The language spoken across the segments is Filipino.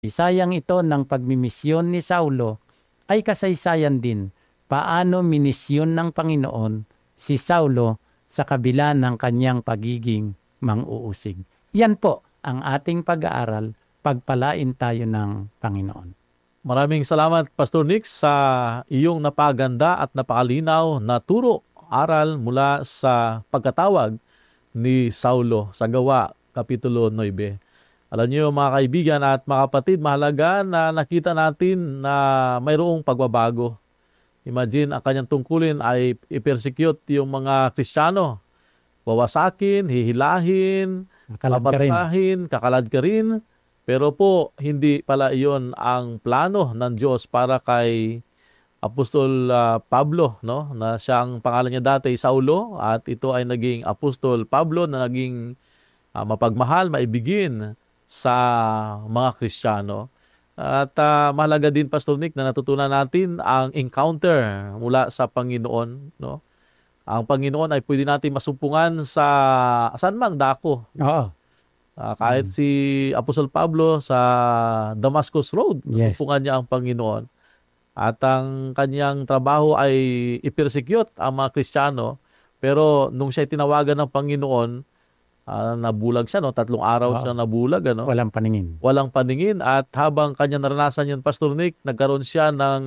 Isayang ito ng pagmimisyon ni Saulo ay kasaysayan din paano minisyon ng Panginoon si Saulo sa kabila ng kanyang pagiging mang-uusig. Yan po ang ating pag-aaral, pagpalain tayo ng Panginoon. Maraming salamat, Pastor Nick, sa iyong napaganda at napakalinaw na turo, aral mula sa pagkatawag ni Saulo sa Gawa, Kapitulo 9. Alam niyo mga kaibigan at mga kapatid, mahalaga na nakita natin na mayroong pagbabago. Imagine, ang kanyang tungkulin ay i-persecute yung mga Kristiyano. Wawasakin, hihilahin, pabarsahin, kakalad-karin. Pero po, hindi pala iyon ang plano ng Diyos para kay Apostol Pablo, no? Na siyang pangalan niya dati Saulo, at ito ay naging Apostol Pablo na naging mapagmahal, maibigin sa mga Kristiyano. At mahalaga din, Pastor Nick, na natutunan natin ang encounter mula sa Panginoon, no? Ang Panginoon ay pwede natin masumpungan sa saan mang dako. Oo. Kahit si Apostol Pablo sa Damascus Road, nasumpungan niya ang Panginoon. At ang kanyang trabaho ay i-persecute ang mga Kristiyano. Pero nung siya tinawagan ng Panginoon, nabulag siya, no? 3 araw siya nabulag, ano? Walang paningin. Walang paningin. At habang kanya naranasan yun, Pastor Nick, nagkaroon siya ng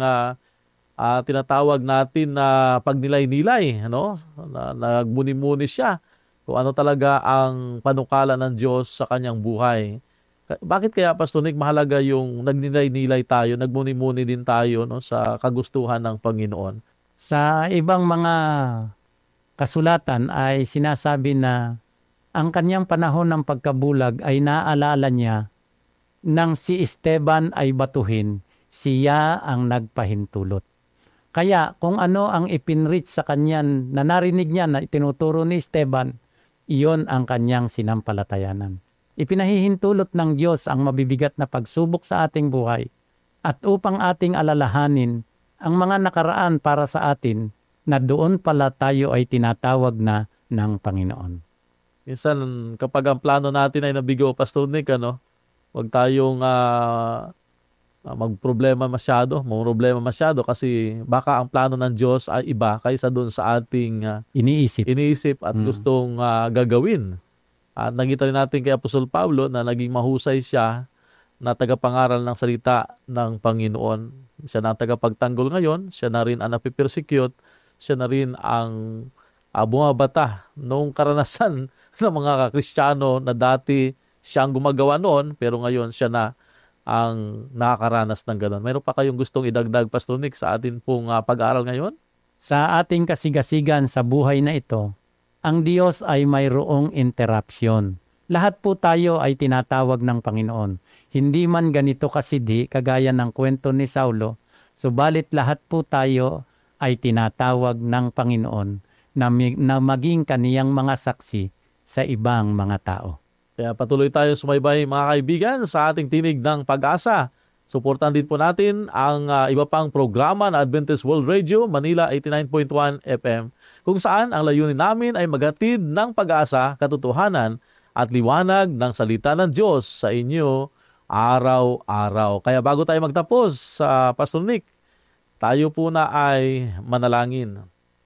tinatawag natin na pagnilay-nilay, ano? Nagmuni-muni siya kung ano talaga ang panukala ng Diyos sa kanyang buhay. Bakit kaya, Pastor Nick, mahalaga yung nagninilay-nilay tayo, nagmuni-muni din tayo, no, sa kagustuhan ng Panginoon? Sa ibang mga kasulatan ay sinasabi na ang kanyang panahon ng pagkabulag ay naalala niya nang si Esteban ay batuhin, siya ang nagpahintulot. Kaya kung ano ang ipinreach sa kanyan na narinig niya na itinuturo ni Esteban, iyon ang kanyang sinampalatayanan. Ipinahihintulot ng Diyos ang mabibigat na pagsubok sa ating buhay at upang ating alalahanin ang mga nakaraan para sa atin na doon pala tayo ay tinatawag na ng Panginoon. Minsan, kapag ang plano natin ay nabigo, Pastor Nick, huwag tayong magproblema masyado kasi baka ang plano ng Diyos ay iba kaysa doon sa ating iniisip at gustong gagawin. At nakita rin natin kay Apostol Pablo na naging mahusay siya na tagapangaral ng salita ng Panginoon. Siya na ang tagapagtanggol ngayon, siya na rin ang napipersecute, siya na rin ang bumabata noong karanasan ng mga Kristiyano na dati siyang gumagawa noon, pero ngayon siya na ang nakakaranas ng gano'n. Mayroon pa kayong gustong idagdag, Pastor Nick, sa atin pong pag-aaral ngayon? Sa ating kasigasigan sa buhay na ito, ang Diyos ay mayroong interruption. Lahat po tayo ay tinatawag ng Panginoon. Hindi man ganito kasidi kagaya ng kwento ni Saulo, subalit lahat po tayo ay tinatawag ng Panginoon na maging kaniyang mga saksi sa ibang mga tao. Kaya patuloy tayo sumaybay, mga kaibigan, sa ating tinig ng pag-asa. Suportahan din po natin ang iba pang programa na Adventist World Radio, Manila 89.1 FM, kung saan ang layunin namin ay maghatid ng pag-asa, katotohanan at liwanag ng salita ng Diyos sa inyo araw-araw. Kaya bago tayo magtapos, Pastor Nick, tayo po na ay manalangin.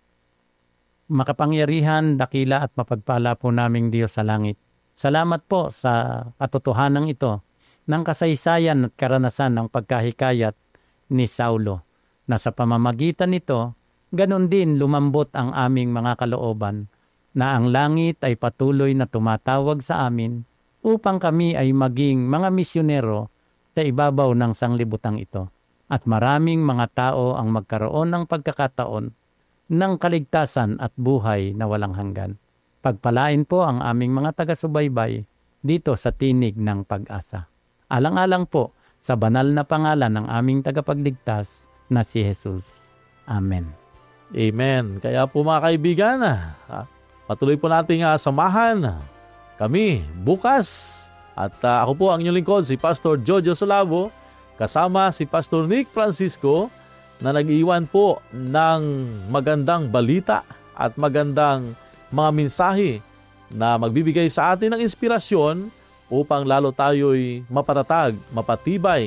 Makapangyarihan, dakila at mapagpala po naming Diyos sa langit. Salamat po sa katotohanan ito ng kasaysayan at karanasan ng pagkahikayat ni Saulo, na sa pamamagitan nito, ganon din lumambot ang aming mga kalooban, na ang langit ay patuloy na tumatawag sa amin upang kami ay maging mga misyonero sa ibabaw ng sanglibutang ito. At maraming mga tao ang magkaroon ng pagkakataon ng kaligtasan at buhay na walang hanggan. Pagpalain po ang aming mga taga-subaybay dito sa tinig ng pag-asa. Alang-alang po sa banal na pangalan ng aming tagapagligtas na si Jesus. Amen. Amen. Kaya po mga kaibigan, patuloy po nating samahan kami bukas. At ako po ang inyong lingkod, si Pastor Jojo Solavo, kasama si Pastor Nick Francisco, na nag-iwan po ng magandang balita at magandang mga mensahe na magbibigay sa atin ng inspirasyon upang lalo tayo'y mapatatag, mapatibay